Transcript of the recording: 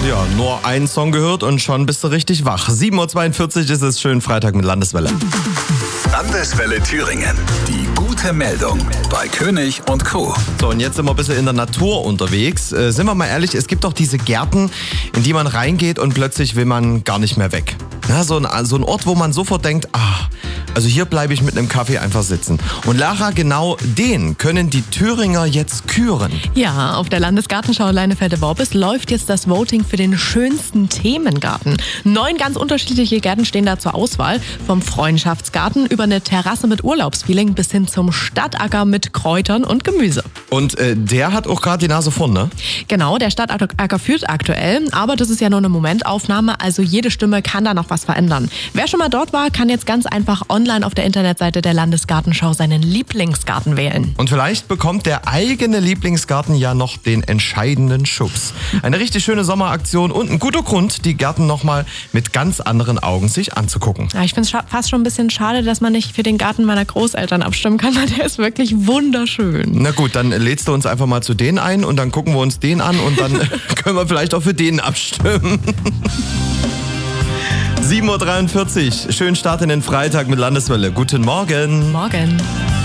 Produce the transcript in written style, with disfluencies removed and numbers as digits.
Ja, nur einen Song gehört und schon bist du richtig wach. 7.42 Uhr ist es, schön Freitag mit Landeswelle. Landeswelle Thüringen. Die gute Meldung bei König und Co. So, und jetzt sind wir ein bisschen in der Natur unterwegs. Sind wir mal ehrlich, es gibt doch diese Gärten, in die man reingeht und plötzlich will man gar nicht mehr weg. Ja, so ein Ort, wo man sofort denkt, also hier bleibe ich mit einem Kaffee einfach sitzen. Und Lara, genau den können die Thüringer jetzt küren. Ja, auf der Landesgartenschau Leinefelde-Worbis läuft jetzt das Voting für den schönsten Themengarten. 9 ganz unterschiedliche Gärten stehen da zur Auswahl. Vom Freundschaftsgarten über eine Terrasse mit Urlaubsfeeling bis hin zum Stadtacker mit Kräutern und Gemüse. Und der hat auch gerade die Nase vorn, ne? Genau, der Stadtacker führt aktuell, aber das ist ja nur eine Momentaufnahme, also jede Stimme kann da noch was verändern. Wer schon mal dort war, kann jetzt ganz einfach online auf der Internetseite der Landesgartenschau seinen Lieblingsgarten wählen. Und vielleicht bekommt der eigene Lieblingsgarten ja noch den entscheidenden Schubs. Eine richtig schöne Sommeraktion und ein guter Grund, die Gärten nochmal mit ganz anderen Augen sich anzugucken. Ja, ich finde es fast schon ein bisschen schade, dass man nicht für den Garten meiner Großeltern abstimmen kann, weil der ist wirklich wunderschön. Na gut, dann lädst du uns einfach mal zu denen ein und dann gucken wir uns den an und dann können wir vielleicht auch für den abstimmen. 7.43 Uhr, schönen Start in den Freitag mit Landeswelle. Guten Morgen. Morgen.